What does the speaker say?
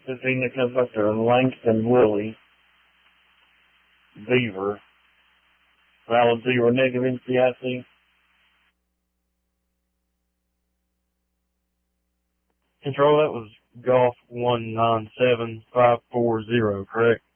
The thing that comes up there, Langston Willie, Beaver, valid 0 negative NCIC. Control, that was Golf 197540, correct?